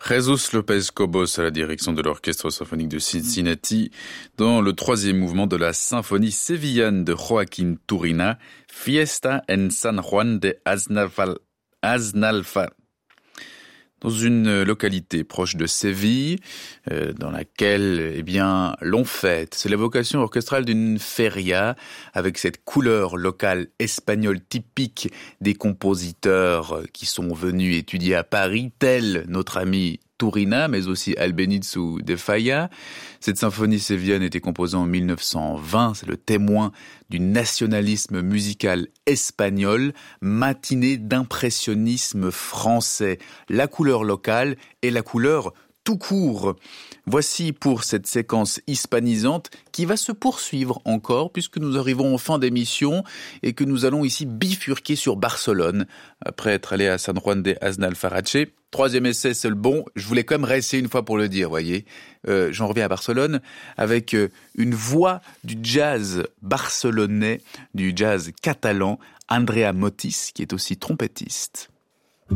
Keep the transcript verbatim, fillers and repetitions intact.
Jesus López Cobos à la direction de l'Orchestre symphonique de Cincinnati dans le troisième mouvement de la symphonie sévillane de Joaquín Turina, Fiesta en San Juan de Aznalfa. Aznalfa. Dans une localité proche de Séville, euh, dans laquelle, eh bien, l'on fête. C'est l'évocation orchestrale d'une feria, avec cette couleur locale espagnole typique des compositeurs qui sont venus étudier à Paris, tel notre ami Turina, mais aussi Albéniz de Falla. Cette symphonie sévillane était composée en mille neuf cent vingt, c'est le témoin du nationalisme musical espagnol, matinée d'impressionnisme français. La couleur locale et la couleur tout court. Voici pour cette séquence hispanisante qui va se poursuivre encore puisque nous arrivons en fin d'émission et que nous allons ici bifurquer sur Barcelone après être allé à San Juan de Aznalfarache. Troisième essai, c'est le bon. Je voulais quand même rester une fois pour le dire, voyez. Euh, j'en reviens à Barcelone avec euh, une voix du jazz barcelonais, du jazz catalan, Andrea Motis, qui est aussi trompettiste.